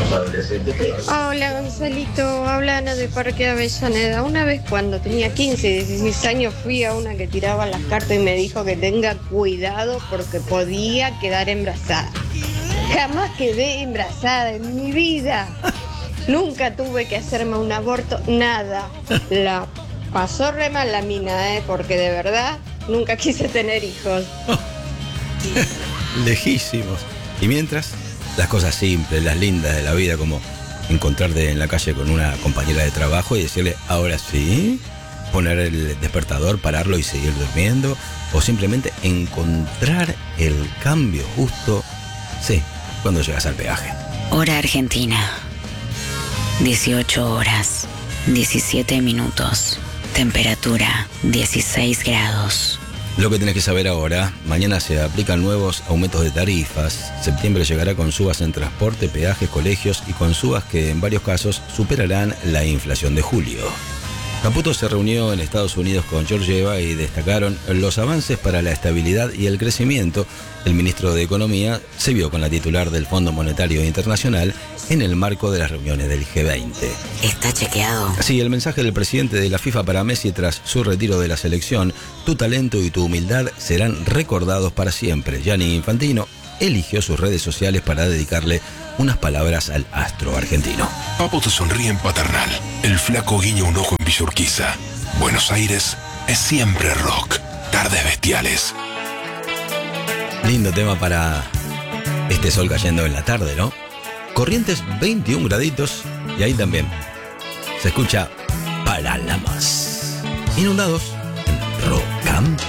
Hola Gonzalito, habla Ana de Parque Avellaneda. Una vez cuando tenía 15, 16 años fui a una que tiraba las cartas y me dijo que tenga cuidado porque podía quedar embarazada. Jamás quedé embarazada en mi vida. Nunca tuve que hacerme un aborto, nada. La pasó re mal la mina, porque de verdad nunca quise tener hijos. Lejísimos. Y mientras, las cosas simples, las lindas de la vida, como encontrarte en la calle con una compañera de trabajo y decirle, ahora sí, poner el despertador, pararlo y seguir durmiendo, o simplemente encontrar el cambio justo, sí, cuando llegas al peaje. Hora Argentina, 18 horas, 17 minutos, temperatura 16 grados. Lo que tenés que saber ahora, mañana se aplican nuevos aumentos de tarifas, septiembre llegará con subas en transporte, peajes, colegios y con subas que en varios casos superarán la inflación de julio. Caputo se reunió en Estados Unidos con Georgieva y destacaron los avances para la estabilidad y el crecimiento. El ministro de Economía se vio con la titular del Fondo Monetario Internacional en el marco de las reuniones del G20. ¿Está chequeado? Sí, el mensaje del presidente de la FIFA para Messi tras su retiro de la selección: tu talento y tu humildad serán recordados para siempre. Gianni Infantino eligió sus redes sociales para dedicarle unas palabras al astro argentino. Papo te sonríe en paternal. El flaco guiña un ojo en Villa Urquiza. Buenos Aires es siempre rock. Tardes bestiales. Lindo tema para este sol cayendo en la tarde, ¿no? Corrientes 21 graditos y ahí también se escucha Paralamas. Inundados en Rock and Pop.